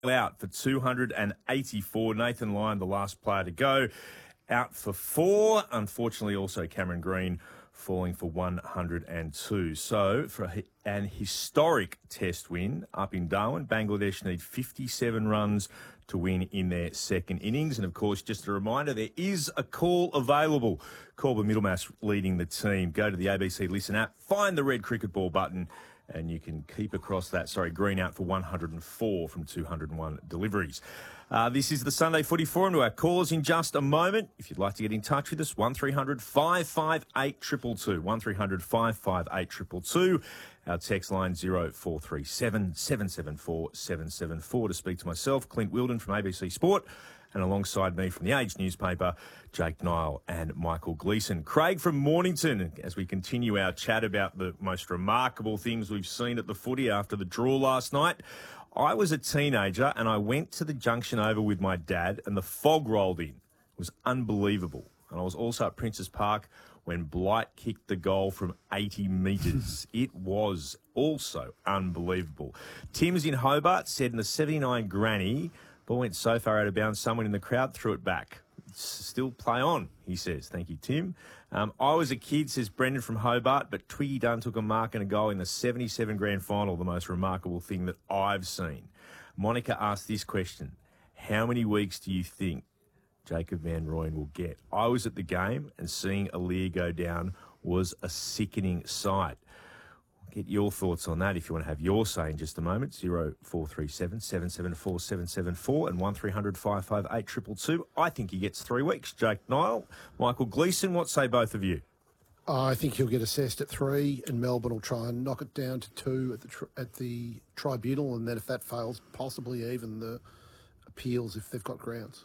out for 284. Nathan Lyon, the last player to go, out for 4. Unfortunately, also Cameron Green falling for 102. So, for an historic test win up in Darwin, Bangladesh need 57 runs to win in their second innings. And, of course, just a reminder, there is a call available. Corbin Middlemass leading the team. Go to the ABC Listen app, find the red cricket ball button, and you can keep across that. Green out for 104 from 201 deliveries. This is the Sunday Footy Forum. To our callers in just a moment. If you'd like to get in touch with us, 1300 558 222. 1300 558 222. Our text line 0437 774 774 to speak to myself, Clint Wilden from ABC Sport, and alongside me from the Age newspaper, Jake Nile and Michael Gleeson. Craig from Mornington, as we continue our chat about the most remarkable things we've seen at the footy after the draw last night. I was a teenager and I went to the Junction Oval with my dad and the fog rolled in. It was unbelievable. And I was also at Princes Park when Blight kicked the goal from 80 metres. It was also unbelievable. Tim's in Hobart said in the 79 granny, ball went so far out of bounds, someone in the crowd threw it back. Still play on, he says. Thank you, Tim. I was a kid, says Brendan from Hobart, but Twiggy Dunn took a mark and a goal in the 77 grand final, the most remarkable thing that I've seen. Monica asked this question: how many weeks do you think Jacob Van Rooyen will get? I was at the game and seeing Aaliyah go down was a sickening sight. Get your thoughts on that if you want to have your say in just a moment. 0437 774 774 and 1300 558 222. I think he gets 3 weeks. Jake Nile, Michael Gleeson, what say both of you? I think he'll get assessed at 3 and Melbourne will try and knock it down to 2 at the tribunal, and then if that fails, possibly even the appeals if they've got grounds.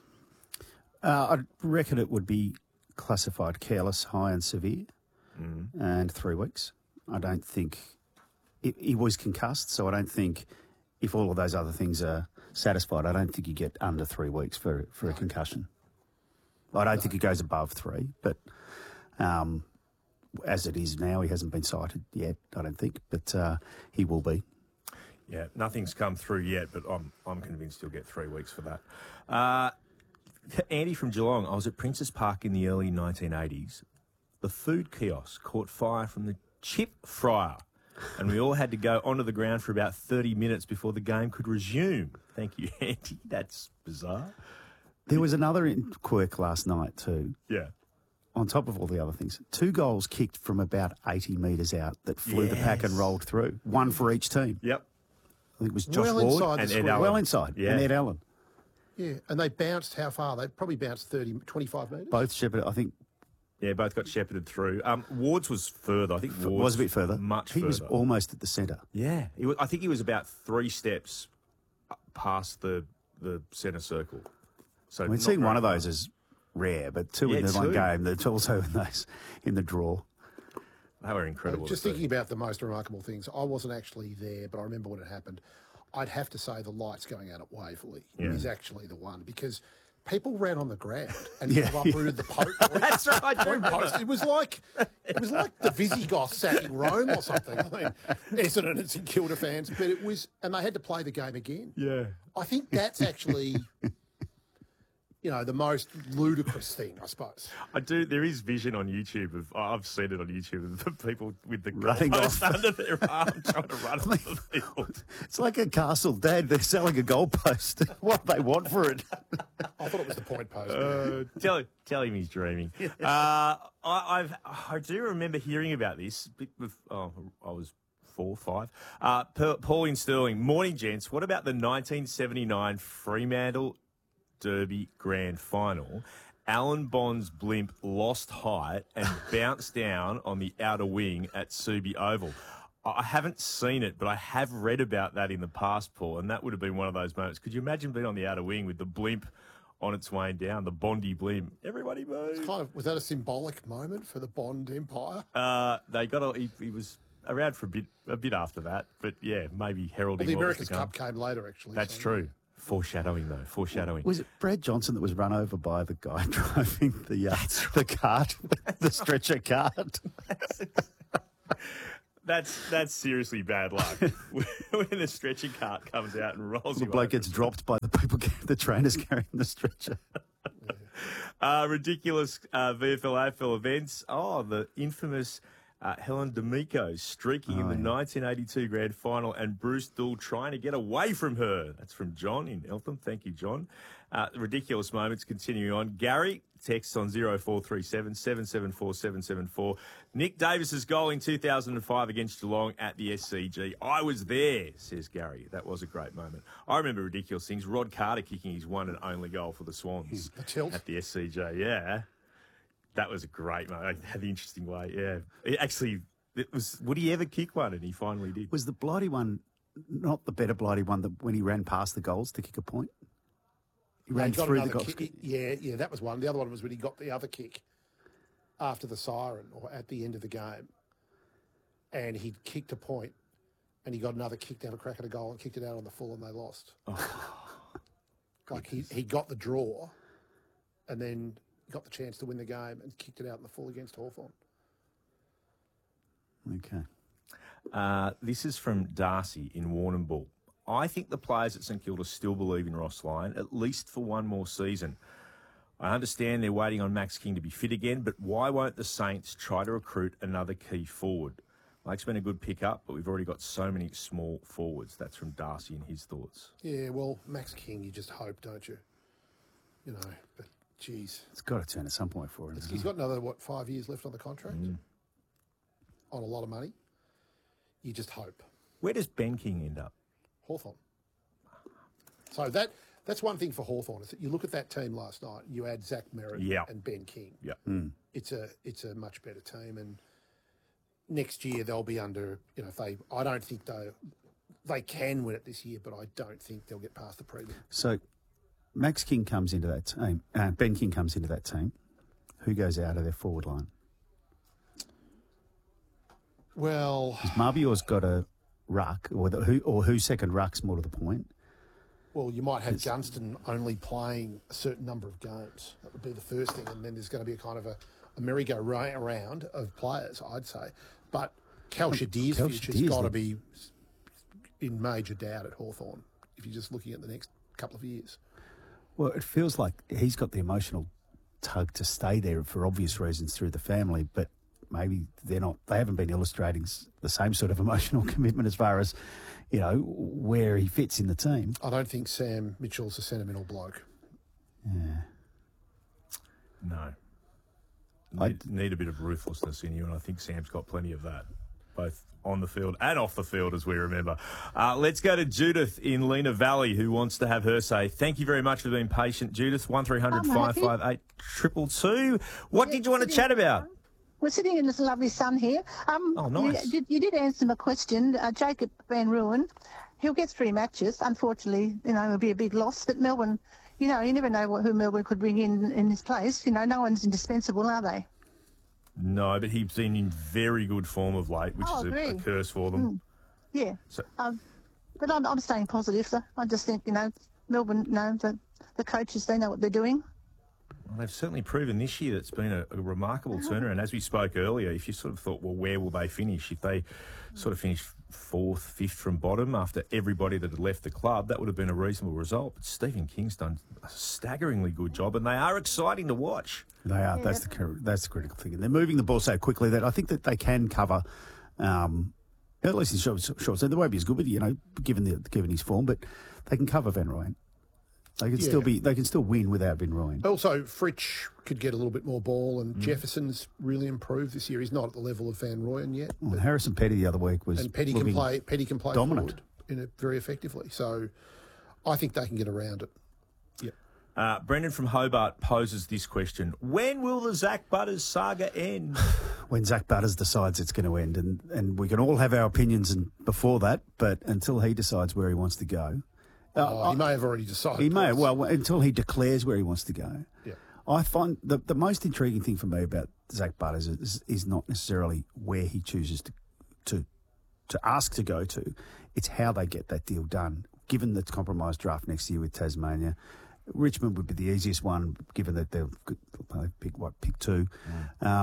I reckon it would be classified careless, high and severe, and 3 weeks. I don't think... He was concussed, so I don't think if all of those other things are satisfied, I don't think you get under 3 weeks for a concussion. I don't think it goes above 3, but as it is now, he hasn't been cited yet, I don't think, but he will be. Yeah, nothing's come through yet, but I'm convinced he'll get 3 weeks for that. Andy from Geelong, I was at Princes Park in the early 1980s. The food kiosk caught fire from the chip fryer, and we all had to go onto the ground for about 30 minutes before the game could resume. Thank you, Andy. That's bizarre. There was another quirk last night too. Yeah. On top of all the other things, 2 goals kicked from about 80 metres out that flew the pack and rolled through. 1 for each team. Yep. I think it was Josh Well Ward inside and the Ed square. Allen. Well inside, Yeah. and Ed Allen. Yeah, and they bounced how far? They probably bounced 25 metres? Both shepherded, I think. Yeah, both got shepherded through. Ward's was further. I think Ward's was a bit further. Much he further. was almost at the centre. Yeah. I think he was about 3 steps past the centre circle. So I mean, seeing one of those is rare, but 2 in the one game, that's also in the draw. They were incredible. Just thinking about the most remarkable things, I wasn't actually there, but I remember when it happened. I'd have to say the lights going out at Waverley is actually the one, because people ran on the ground and uprooted the post. That's right. Post. It was like the Visigoths sacking Rome or something. I mean, Essendon and St Kilda fans, but it was, and they had to play the game again. Yeah. I think that's actually, the most ludicrous thing, I suppose. I do. There is vision on YouTube I've seen it on YouTube of the people with the Running goalpost off. under their arm trying to run off the field. It's like a castle, Dad. They're selling a goalpost. What do they want for it? I thought it was the point post. Tell him he's dreaming. I do remember hearing about this. I was 4, 5. Paul in Stirling. Morning, gents. What about the 1979 Fremantle Derby Grand Final? Alan Bond's blimp lost height and bounced down on the outer wing at Subi Oval. I haven't seen it, but I have read about that in the past, Paul, and that would have been one of those moments. Could you imagine being on the outer wing with the blimp on its way down, the Bondi blimp? Everybody move. Was that a symbolic moment for the Bond Empire? He was around for a bit after that, but yeah, maybe heralding. The what was America's to come. Cup came later, actually. That's true. Foreshadowing, though. Foreshadowing. Was it Brad Johnson that was run over by the guy driving the cart, the stretcher cart? That's seriously bad luck. When the stretcher cart comes out and rolls The you bloke over. gets dropped by the people, the trainers carrying the stretcher. Ridiculous VFL AFL events. Oh, the infamous Helen D'Amico streaking in the 1982 grand final and Bruce Doull trying to get away from her. That's from John in Eltham. Thank you, John. Ridiculous moments continuing on. Gary, text on 0437 774 774. Nick Davis's goal in 2005 against Geelong at the SCG. I was there, says Gary. That was a great moment. I remember ridiculous things. Rod Carter kicking his one and only goal for the Swans The tilt. at the SCG. Yeah. That was a great moment. Had the interesting way, yeah. It was. Would he ever kick one? And he finally did. Was the Blighty one not the better Blighty one that when he ran past the goals to kick a point? He ran got through the another goals. kick. Yeah, that was one. The other one was when he got the other kick after the siren or at the end of the game, and he'd kicked a point, and he got another kick down a crack at a goal and kicked it out on the full, and they lost. Like he got the draw, and then got the chance to win the game and kicked it out in the full against Hawthorn. Okay. This is from Darcy in Warrnambool. I think the players at St Kilda still believe in Ross Lyon, at least for one more season. I understand they're waiting on Max King to be fit again, but why won't the Saints try to recruit another key forward? Lake's been a good pick-up, but we've already got so many small forwards. That's from Darcy and his thoughts. Yeah, well, Max King, you just hope, don't you? You know, but geez. It's got to turn at some point for him. He's got another, 5 years left on the contract? On a lot of money. You just hope. Where does Ben King end up? Hawthorn. So that's one thing for Hawthorn is that you look at that team last night. You add Zach Merritt and Ben King. Yeah. It's a much better team, and next year they'll be under. You know, I don't think they can win it this year, but I don't think they'll get past the prelim. So Max King comes into that team. Ben King comes into that team. Who goes out of their forward line? Well, Marbior's got a ruck, or who second ruck's more to the point. Well, you might have Gunston only playing a certain number of games. That would be the first thing, and then there's going to be a kind of a merry-go-round of players, I'd say. But Cal Shadir's future's got to be in major doubt at Hawthorn if you're just looking at the next couple of years. Well, it feels like he's got the emotional tug to stay there for obvious reasons through the family, but maybe they haven't been illustrating the same sort of emotional commitment as far as, you know, where he fits in the team. I don't think Sam Mitchell's a sentimental bloke. Yeah. No. Need a bit of ruthlessness in you, and I think Sam's got plenty of that, both on the field and off the field, as we remember. Let's go to Judith in Lena Valley, who wants to have her say. Thank you very much for being patient, Judith. 1300 558 222. What did you want to chat about? We're sitting in this lovely sun here. Nice. You did answer my question. Jacob Van Rooyen, he'll get 3 matches. Unfortunately, you know, it'll be a big loss. But Melbourne, you know, you never know who Melbourne could bring in his place. You know, no one's indispensable, are they? No, but he's been in very good form of late, which is a curse for them. Yeah. So, but I'm staying positive. So I just think, you know, Melbourne, you know, the coaches, they know what they're doing. Well, they've certainly proven this year that it's been a remarkable turnaround. As we spoke earlier, if you sort of thought, well, where will they finish? If they sort of finish 4th, 5th from bottom after everybody that had left the club, that would have been a reasonable result. But Stephen King's done a staggeringly good job, and they are exciting to watch. They are. Yeah. That's the critical thing. And they're moving the ball so quickly that I think that they can cover, at least in short term. They won't be as good with, you know, given his form, but they can cover Van Rooyen. They can still win without Van Rooyen. Also, Fritsch could get a little bit more ball, and Jefferson's really improved this year. He's not at the level of Van Rooyen yet. Well, Harrison Petty the other week was, and Petty can play dominant forward in it very effectively. So, I think they can get around it. Yep. Brendan from Hobart poses this question: when will the Zach Butters saga end? When Zach Butters decides it's going to end, and we can all have our opinions before that, but until he decides where he wants to go. He may have already decided. He may, well, until he declares where he wants to go. Yeah. I find the most intriguing thing for me about Zach Butters is not necessarily where he chooses to ask to go to. It's how they get that deal done. Given the compromise draft next year with Tasmania, Richmond would be the easiest one, given that they'll pick 2.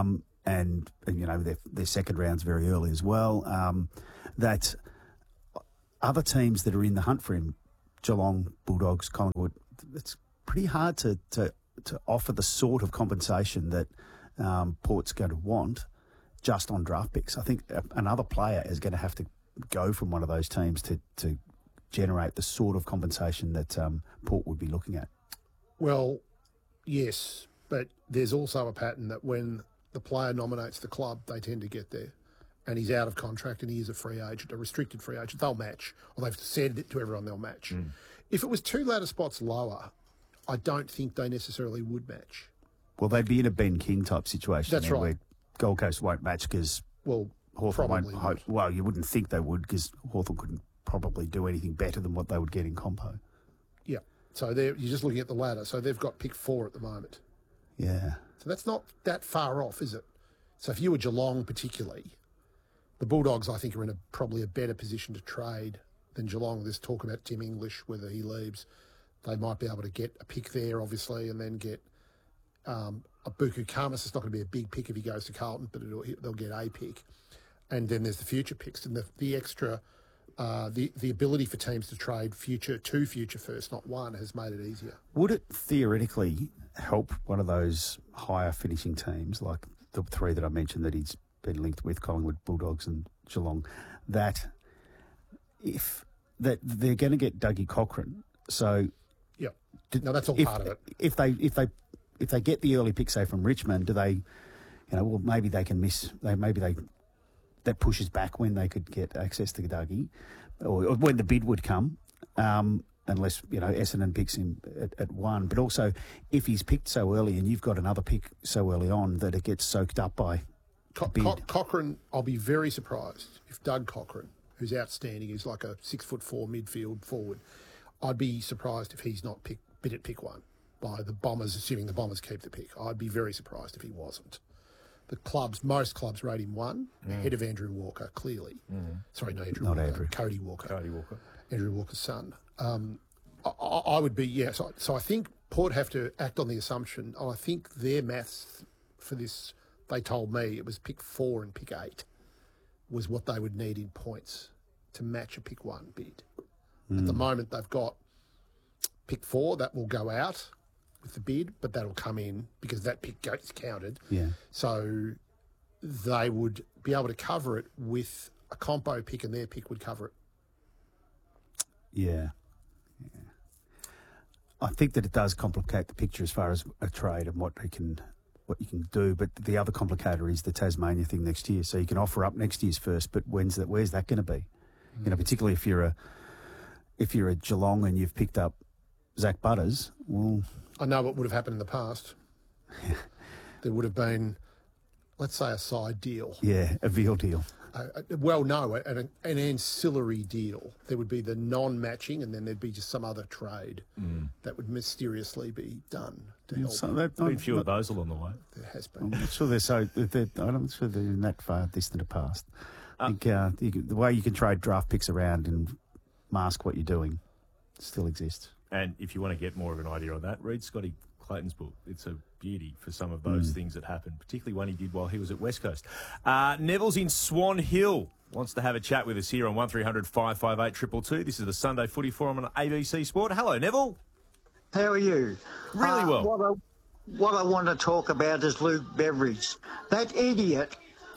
and you know their second round's very early as well. That other teams that are in the hunt for him, Geelong, Bulldogs, Collingwood, it's pretty hard to offer the sort of compensation that Port's going to want just on draft picks. I think another player is going to have to go from one of those teams to generate the sort of compensation that Port would be looking at. Well, yes, but there's also a pattern that when the player nominates the club, they tend to get there. And he's out of contract and he is a free agent, a restricted free agent. They'll match, or they've said it to everyone they'll match. If it was 2 ladder spots lower, I don't think they necessarily would match. Well, they'd be in a Ben King type situation. That's right. Where Gold Coast won't match because Hawthorn won't. Well, you wouldn't think they would because Hawthorn couldn't probably do anything better than what they would get in compo. Yeah. So you're just looking at the ladder. So they've got pick 4 at the moment. Yeah. So that's not that far off, is it? So if you were Geelong particularly, the Bulldogs, I think, are in probably a better position to trade than Geelong. There's talk about Tim English, whether he leaves. They might be able to get a pick there, obviously, and then get a Buku Kamas. It's not going to be a big pick if he goes to Carlton, but they'll get a pick. And then there's the future picks and the extra, the ability for teams to trade two future first, not one, has made it easier. Would it theoretically help one of those higher finishing teams, like the 3 that I mentioned that he's been linked with, Collingwood, Bulldogs and Geelong, that they're going to get Dougie Cochran? So, yeah, no, that's all part of it. If they get the early pick, say from Richmond, do they, well, maybe they can miss. That pushes back when they could get access to Dougie, or when the bid would come, unless Essendon picks him at 1. But also, if he's picked so early and you've got another pick so early on that it gets soaked up by Cochran, I'll be very surprised if Doug Cochran, who's outstanding, he's like a 6'4" midfield forward, I'd be surprised if he's not bid at pick 1 by the Bombers, assuming the Bombers keep the pick. I'd be very surprised if he wasn't. Most clubs rate him 1, ahead of Andrew Walker, clearly. Sorry, not Andrew Walker. Cody Walker. Andrew Walker's son. I would be, yeah. So I think Port have to act on the assumption, I think their maths for this, they told me it was pick 4 and pick 8 was what they would need in points to match a pick 1 bid. At the moment, they've got pick 4, that will go out with the bid, but that'll come in because that pick gets counted. Yeah. So they would be able to cover it with a compo pick, and their pick would cover it. Yeah. I think that it does complicate the picture as far as a trade and what you can do. But the other complicator is the Tasmania thing next year. So you can offer up next year's first, but where's that going to be? Particularly if you're a Geelong and you've picked up Zach Butters, well, I know what would have happened in the past. There would have been, let's say, a side deal. Yeah, a veal deal. An ancillary deal. There would be the non-matching, and then there'd be just some other trade that would mysteriously be done to help. So there's been a few of those along the way. There has been. I'm not sure I'm sure they're in that far distant a past. I think the way you can trade draft picks around and mask what you're doing still exists. And if you want to get more of an idea on that, read Scotty Clayton's book. It's a beauty for some of those things that happened, particularly one he did while he was at West Coast. Neville's in Swan Hill. Wants to have a chat with us here on 1300 558 222. This is the Sunday Footy Forum on ABC Sport. Hello, Neville. How are you? Really well. What I want to talk about is Luke Beveridge. That idiot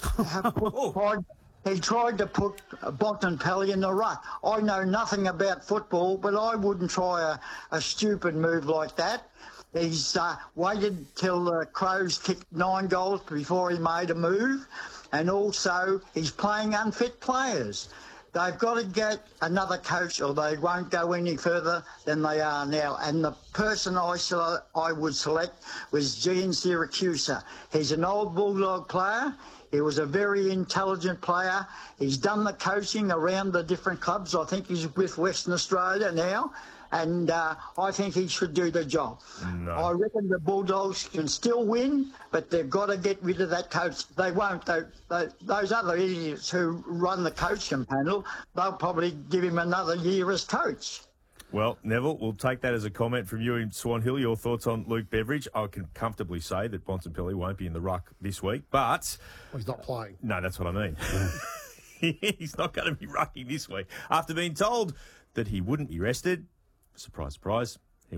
he tried to put Bontempelli in the ruck. I know nothing about football, but I wouldn't try a stupid move like that. He's waited till the Crows kicked 9 goals before he made a move, and also he's playing unfit players. They've got to get another coach or they won't go any further than they are now. And the person I would select was Gene Siracusa. He's an old Bulldog player. He was a very intelligent player. He's done the coaching around the different clubs. I think he's with Western Australia now. And I think he should do the job. No. I reckon the Bulldogs can still win, but they've got to get rid of that coach. They won't. Those other idiots who run the coaching panel, they'll probably give him another year as coach. Well, Neville, we'll take that as a comment from you in Swan Hill. Your thoughts on Luke Beveridge? I can comfortably say that Bontempelli won't be in the ruck this week, but... Well, he's not playing. No, that's what I mean. He's not going to be rucking this week. After being told that he wouldn't be rested, surprise, surprise,